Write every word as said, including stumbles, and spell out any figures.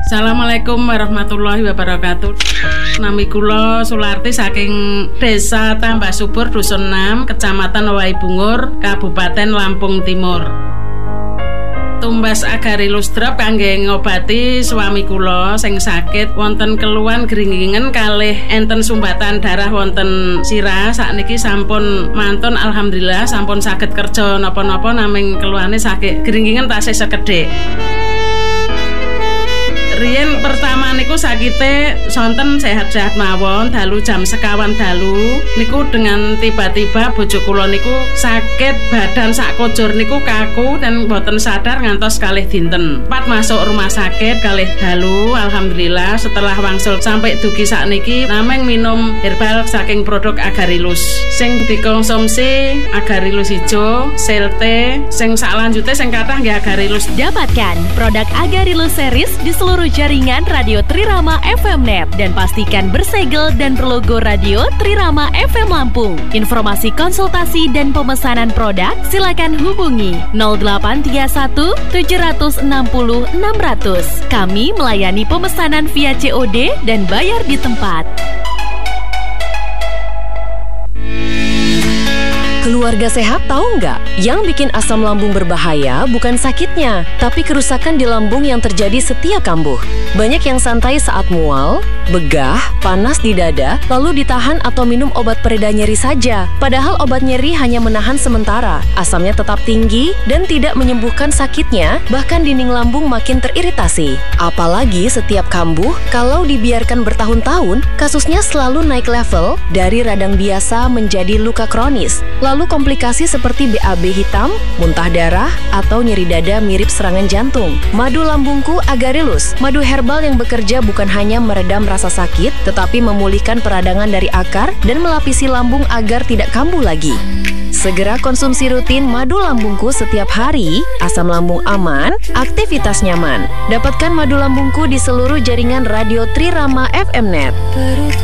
Assalamualaikum warahmatullahi wabarakatuh. Nami kula Sularti saking Desa Tambah Subur Dusun enam, Kecamatan Waibungur, Kabupaten Lampung Timur. Tumbas Agarilus Drop kangge ngobati suami kula sing sakit wonten keluhan gringgingen kalih enten sumbatan darah wonten sirah. Sakniki sampun mantun alhamdulillah sampun saged kerja napa-napa naming keluhane sakit gringgingen tasih sekedhik. Riyen pertama niku sakite sonten sehat-sehat mawon, dalu jam sekawan dalu niku dengan tiba-tiba bojo kula niku sakit badan sak kojor niku kaku dan boten sadar ngantos kalih dinten. Pat masuk rumah sakit kalih dalu, alhamdulillah setelah wangsul sampai dugi sakniki nameng minum herbal saking produk Agarilus. Sing dikonsumsi Agarilus ijo, Selte, sing salanjute sing kathah nggih Agarilus. Dapatkan produk Agarilus series di seluruh jaringan Radio Trirama F M Net dan pastikan bersegel dan berlogo Radio Trirama F M Lampung. Informasi konsultasi dan pemesanan produk silakan hubungi nol delapan tiga satu tujuh enam nol enam nol nol. Kami melayani pemesanan via C O D dan bayar di tempat. Keluarga sehat tahu nggak? Yang bikin asam lambung berbahaya bukan sakitnya, tapi kerusakan di lambung yang terjadi setiap kambuh. Banyak yang santai saat mual, begah, panas di dada, lalu ditahan atau minum obat pereda nyeri saja. Padahal obat nyeri hanya menahan sementara, asamnya tetap tinggi dan tidak menyembuhkan sakitnya, bahkan dinding lambung makin teriritasi. Apalagi setiap kambuh, kalau dibiarkan bertahun-tahun, kasusnya selalu naik level dari radang biasa menjadi luka kronis. Lalu komplikasi seperti B A B hitam, muntah darah, atau nyeri dada mirip serangan jantung. Madu lambungku Agarilus, madu herbal yang bekerja bukan hanya meredam rasa sakit, tetapi memulihkan peradangan dari akar dan melapisi lambung agar tidak kambuh lagi. Segera konsumsi rutin madu lambungku setiap hari, asam lambung aman, aktivitas nyaman. Dapatkan madu lambungku di seluruh jaringan Radio Trirama F M Net.